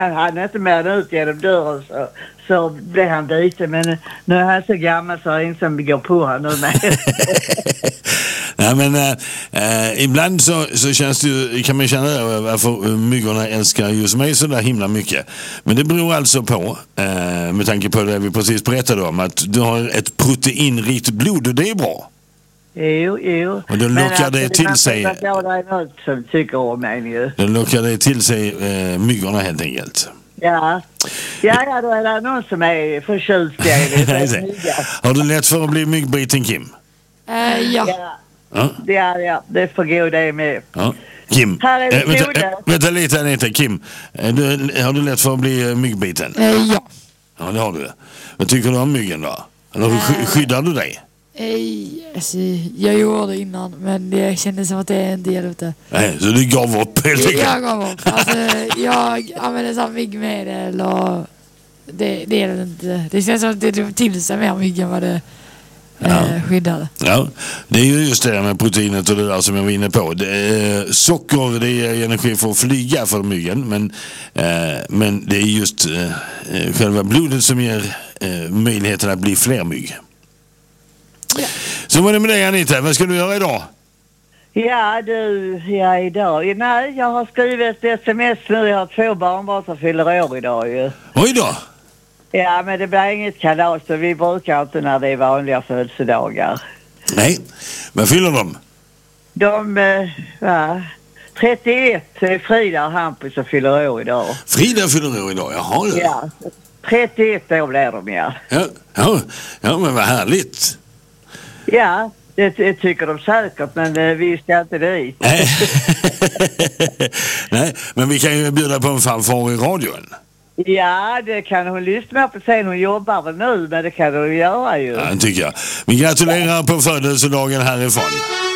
Han hade inte med ut genom dörren så blev han biten. Men nu är han så gammal så är det ingen som går på honom nu med. Nej, men ibland så känns det ju, kan man känna varför myggorna älskar just mig så där himla mycket. Men det beror alltså på, med tanke på det vi precis berättade om, att du har ett proteinrikt blod och det är bra. Jo. Och då lockar det till sig... Det är något som tycker om en ju. Då lockar det till sig myggorna helt enkelt. Ja, då är det någon som är förtjust i det. Har du lätt för att bli myggbiten, Kim? Ja, det får gå det med. Ja. Kim, Här är det vänta lite Anita. Kim, har du lätt för att bli myggbiten? Ja. Ja, det har du. Vad tycker du om myggen då? Eller skyddar du dig? Alltså, jag gjorde det innan, men det kändes som att det är en del av det. Nej, så du gav upp helt enkelt? Jag gav upp. Alltså, jag använder samma myggmedel och det är det inte. Det känns som att det drog till sig mer mygg än vad det skyddade. Ja, det är ju just det med proteinet och det där som jag var inne på. Socker, det är energi för att flyga för myggen, men det är just själva blodet som ger möjligheten att bli fler mygg. Ja. Så var det med dig, Anita. Vad ska du göra idag? Idag. Nej, jag har skrivit ett sms nu. Jag har 2 barnbarn som fyller år idag ju. Oj då! Ja, men det blir inget kalas så vi brukar inte när det är vanliga födelsedagar. Nej, vad fyller de? De, 31 så är Frida och Hampus som fyller år idag. Frida fyller år idag, jaha. Ja, 31 år blir de, ja. Ja, men vad härligt. Ja, det tycker de säkert, men vi ska inte dit. Nej, men vi kan ju bjuda på en fanfar i radion. Ja, det kan hon lyssna på sen. Hon jobbar väl nu, men det kan hon göra ju. Ja, det tycker jag. Vi gratulerar på födelsedagen härifrån.